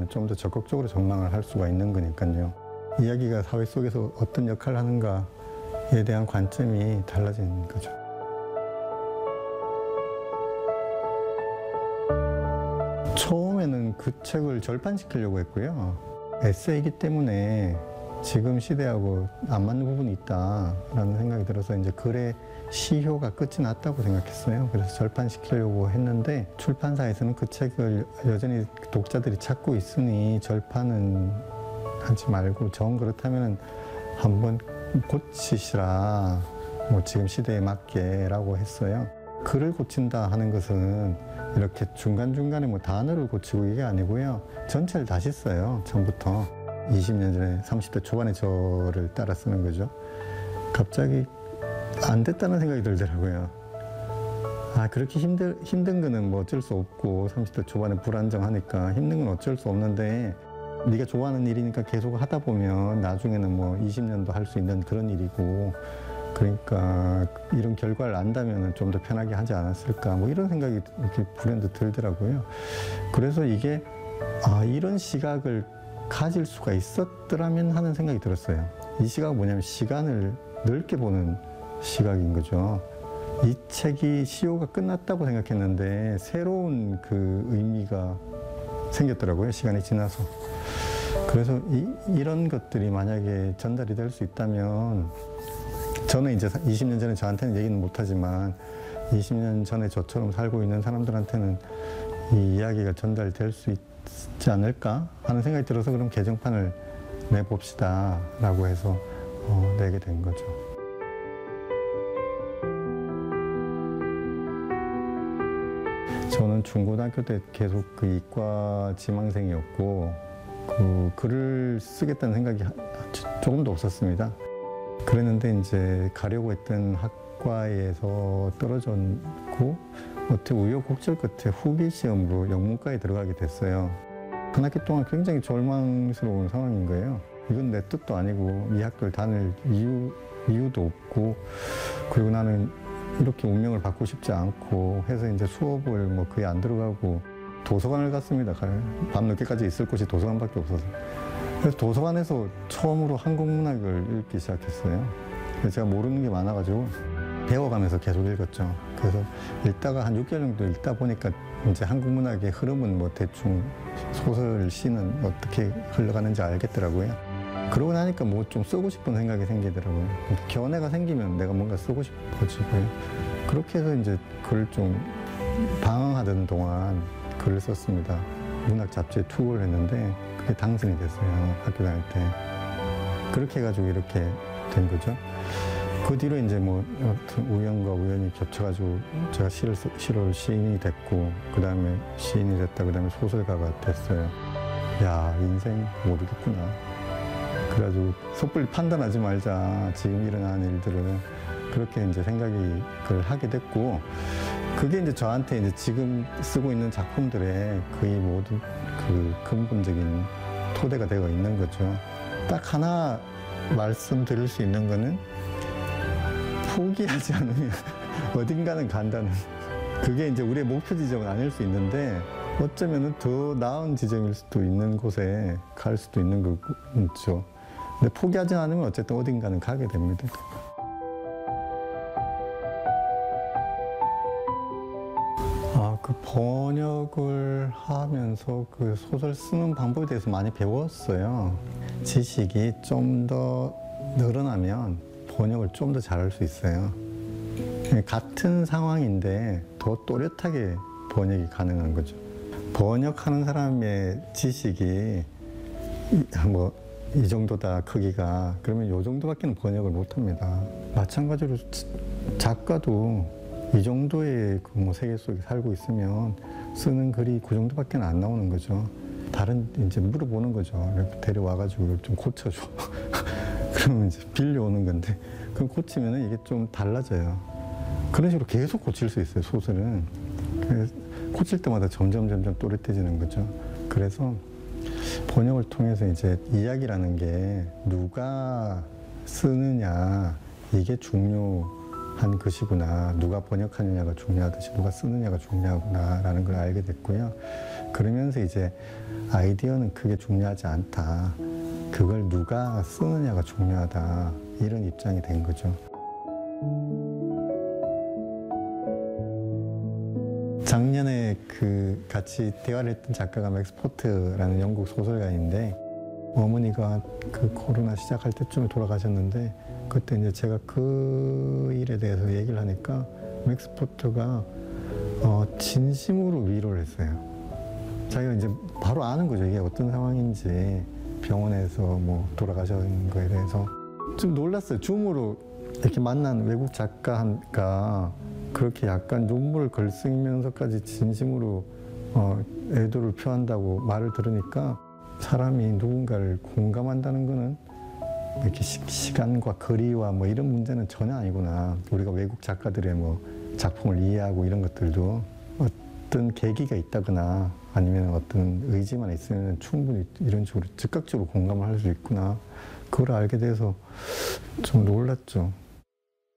되면 좀 더 적극적으로 전망을 할 수가 있는 거니까요. 이야기가 사회 속에서 어떤 역할을 하는가에 대한 관점이 달라지는 거죠. 처음에는 그 책을 절판시키려고 했고요. 에세이이기 때문에 지금 시대하고 안 맞는 부분이 있다라는 생각이 들어서 이제 글의 시효가 끝이 났다고 생각했어요. 그래서 절판시키려고 했는데 출판사에서는 그 책을 여전히 독자들이 찾고 있으니 절판은 하지 말고 정 그렇다면 한번 고치시라. 뭐 지금 시대에 맞게라고 했어요. 글을 고친다 하는 것은 이렇게 중간중간에 뭐 단어를 고치고 이게 아니고요. 전체를 다시 써요. 처음부터. 20년 전에 30대 초반의 저를 따라 쓰는 거죠. 갑자기 안 됐다는 생각이 들더라고요. 아, 그렇게 힘든 거는 뭐 어쩔 수 없고 30대 초반에 불안정하니까 힘든 건 어쩔 수 없는데 네가 좋아하는 일이니까 계속 하다 보면 나중에는 뭐 20년도 할 수 있는 그런 일이고 그러니까 이런 결과를 안다면 좀 더 편하게 하지 않았을까 뭐 이런 생각이 이렇게 불현듯 들더라고요. 그래서 이게 이런 시각을 가질 수가 있었더라면 하는 생각이 들었어요. 이 시각은 뭐냐면 시간을 넓게 보는 시각인 거죠. 이 책이 시효가 끝났다고 생각했는데 새로운 그 의미가 생겼더라고요. 시간이 지나서. 그래서 이런 것들이 만약에 전달이 될 수 있다면 저는 이제 20년 전에 저한테는 얘기는 못하지만 20년 전에 저처럼 살고 있는 사람들한테는 이 이야기가 전달될 수 있지 않을까 하는 생각이 들어서 그럼 개정판을 내봅시다 라고 해서 내게 된 거죠. 저는 중고등학교 때 계속 그 이과 지망생이었고 그 글을 쓰겠다는 생각이 조금도 없었습니다. 그랬는데 이제 가려고 했던 학과에서 떨어졌고 어떻게 우여곡절 끝에 후기 시험으로 영문과에 들어가게 됐어요. 한 학기 동안 굉장히 절망스러운 상황인 거예요. 이건 내 뜻도 아니고 이 학교를 다닐 이유도 없고 그리고 나는 이렇게 운명을 받고 싶지 않고 해서 이제 수업을 뭐 거의 안 들어가고 도서관을 갔습니다. 밤늦게까지 있을 곳이 도서관밖에 없어서. 그래서 도서관에서 처음으로 한국문학을 읽기 시작했어요. 그래서 제가 모르는 게 많아가지고 배워가면서 계속 읽었죠. 그래서 읽다가 한 6개월 정도 읽다 보니까 이제 한국문학의 흐름은 뭐 대충 소설, 시는 어떻게 흘러가는지 알겠더라고요. 그러고 나니까 뭐 좀 쓰고 싶은 생각이 생기더라고요. 견해가 생기면 내가 뭔가 쓰고 싶어지고요. 그렇게 해서 이제 글을 좀 방황하던 동안 글을 썼습니다. 문학 잡지에 투고를 했는데 그게 당선이 됐어요. 학교 다닐 때. 그렇게 해가지고 이렇게 된 거죠. 그 뒤로 이제 뭐 우연과 우연이 겹쳐가지고 제가 시를 시인이 됐고 그 다음에 시인이 됐다. 그 다음에 소설가가 됐어요. 야, 인생 모르겠구나. 그래가지고 섣불리 판단하지 말자. 지금 일어나는 일들을 그렇게 이제 생각을 하게 됐고 그게 이제 저한테 이제 지금 쓰고 있는 작품들의 거의 모든 그 근본적인 토대가 되어 있는 거죠. 딱 하나 말씀드릴 수 있는 거는 포기하지 않으면 어딘가는 간다는 그게 이제 우리의 목표 지점은 아닐 수 있는데 어쩌면 더 나은 지점일 수도 있는 곳에 갈 수도 있는 거죠. 근데 포기하지 않으면 어쨌든 어딘가는 가게 됩니다. 그 번역을 하면서 그 소설 쓰는 방법에 대해서 많이 배웠어요. 지식이 좀 더 늘어나면 번역을 좀 더 잘할 수 있어요. 같은 상황인데 더 또렷하게 번역이 가능한 거죠. 번역하는 사람의 지식이 뭐 이 정도다 크기가 그러면 이 정도밖에 번역을 못합니다. 마찬가지로 작가도 이 정도의 그 뭐 세계 속에 살고 있으면 쓰는 글이 그 정도밖에 안 나오는 거죠. 다른 이제 물어보는 거죠. 데려와가지고 좀 고쳐줘. 그러면 이제 빌려오는 건데 그럼 고치면은 이게 좀 달라져요. 그런 식으로 계속 고칠 수 있어요. 소설은. 그래서 고칠 때마다 점점 또렷해지는 거죠. 그래서 번역을 통해서 이제 이야기라는 게 누가 쓰느냐 이게 중요한 것이구나. 누가 번역하느냐가 중요하듯이 누가 쓰느냐가 중요하구나 라는 걸 알게 됐고요. 그러면서 이제 아이디어는 크게 중요하지 않다. 그걸 누가 쓰느냐가 중요하다. 이런 입장이 된 거죠. 작년에 그 같이 대화를 했던 작가가 맥스 포트라는 영국 소설가인데 어머니가 그 코로나 시작할 때쯤에 돌아가셨는데 그때 이제 제가 그 일에 대해서 얘기를 하니까 맥스 포트가 진심으로 위로를 했어요. 자기가 이제 바로 아는 거죠. 이게 어떤 상황인지 병원에서 뭐 돌아가신 거에 대해서 좀 놀랐어요. 줌으로 이렇게 만난 외국 작가가 그렇게 약간 눈물을 걸쓰면서까지 진심으로 애도를 표한다고 말을 들으니까 사람이 누군가를 공감한다는 거는 이렇게 시간과 거리와 뭐 이런 문제는 전혀 아니구나. 우리가 외국 작가들의 뭐 작품을 이해하고 이런 것들도 어떤 계기가 있다거나 아니면 어떤 의지만 있으면 충분히 이런 식으로 즉각적으로 공감을 할 수 있구나. 그걸 알게 돼서 좀 놀랐죠.